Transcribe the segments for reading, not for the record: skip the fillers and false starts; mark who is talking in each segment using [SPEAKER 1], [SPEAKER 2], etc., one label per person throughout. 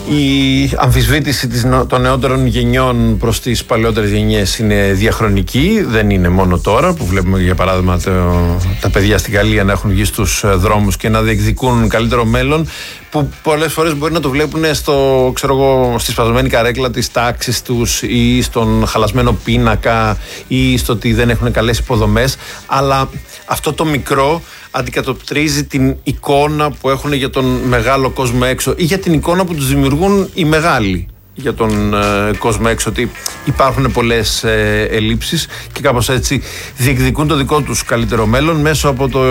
[SPEAKER 1] Η αμφισβήτηση των νεότερων γενιών προς τις παλαιότερες γενιές είναι διαχρονική, δεν είναι μόνο τώρα που βλέπουμε για παράδειγμα τα παιδιά στην Γαλλία να έχουν βγει στους δρόμους και να διεκδικούν καλύτερο μέλλον, που πολλές φορές μπορεί να το βλέπουν στη σπασμένη καρέκλα της τάξης τους ή στον χαλασμένο πίνακα ή στο ότι δεν έχουν καλές υποδομές, αλλά αυτό το μικρό αντικατοπτρίζει την εικόνα που έχουν για τον μεγάλο κόσμο έξω ή για την εικόνα που τους δημιουργούν οι μεγάλοι για τον κόσμο έξω, ότι υπάρχουν πολλές ελλείψεις και κάπως έτσι διεκδικούν το δικό τους καλύτερο μέλλον μέσω από το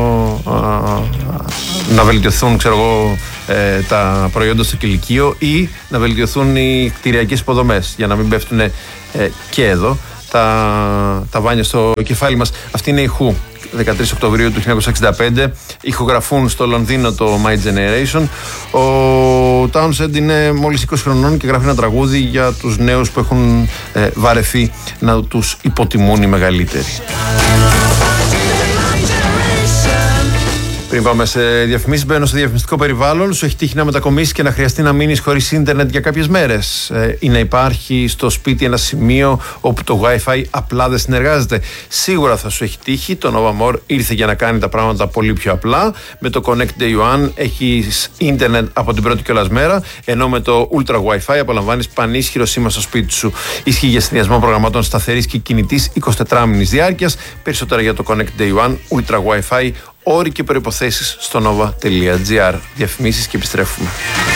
[SPEAKER 1] να βελτιωθούν τα προϊόντα στο κηλικείο ή να βελτιωθούν οι κτηριακές υποδομές για να μην πέφτουν και εδώ τα βάνια στο κεφάλι μας. Αυτή είναι η Who, 13 Οκτωβρίου του 1965, ηχογραφούν στο Λονδίνο το My Generation. Ο Townsend είναι μόλις 20 χρονών και γράφει ένα τραγούδι για τους νέους που έχουν βαρεθεί να τους υποτιμούν οι μεγαλύτεροι. Πριν πάμε σε διαφημίσεις, μπαίνω σε διαφημιστικό περιβάλλον. Σου έχει τύχει να μετακομίσεις και να χρειαστεί να μείνεις χωρίς ίντερνετ για κάποιες μέρες, ή να υπάρχει στο σπίτι ένα σημείο όπου το Wi-Fi απλά δεν συνεργάζεται? Σίγουρα θα σου έχει τύχει. Το Nova More ήρθε για να κάνει τα πράγματα πολύ πιο απλά. Με το Connect Day One έχεις ίντερνετ από την πρώτη κιόλας μέρα, ενώ με το Ultra Wi-Fi απολαμβάνεις πανίσχυρο σήμα στο σπίτι σου. Ισχύει για συνδυασμό προγραμμάτων σταθερής και κινητής 24μηνης διάρκειας. Περισσότερα για το Connect Day One Ultra Wi-Fi. Όροι και προϋποθέσεις στο nova.gr. Διαφημίσεις και επιστρέφουμε.